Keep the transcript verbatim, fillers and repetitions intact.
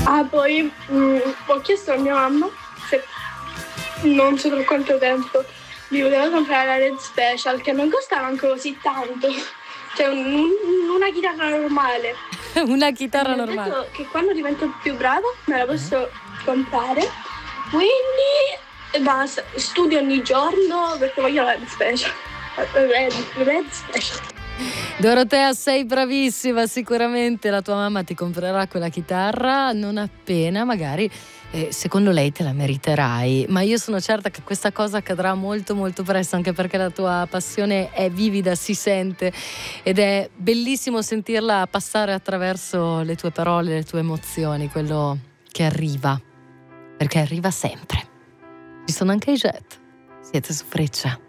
Ah, poi mh, ho chiesto a mia mamma se non so per quanto tempo mi voleva comprare la Red Special, che non costava anche così tanto, cioè un, un, una chitarra normale. Una chitarra mi normale. Ho detto che quando divento più brava me la posso comprare, quindi basta, studio ogni giorno perché voglio la Red Special. Red, Red Special. Dorotea, sei bravissima, sicuramente la tua mamma ti comprerà quella chitarra non appena, magari eh, secondo lei te la meriterai, ma io sono certa che questa cosa accadrà molto molto presto, anche perché la tua passione è vivida, si sente, ed è bellissimo sentirla passare attraverso le tue parole, le tue emozioni, quello che arriva, perché arriva sempre. Ci sono anche i Jet, siete su Freccia.